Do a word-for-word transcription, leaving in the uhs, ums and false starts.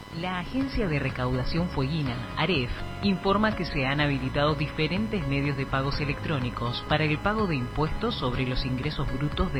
La Agencia de Recaudación Fueguina, AREF, informa que se han habilitado diferentes medios de pagos electrónicos para el pago de impuestos sobre los ingresos brutos de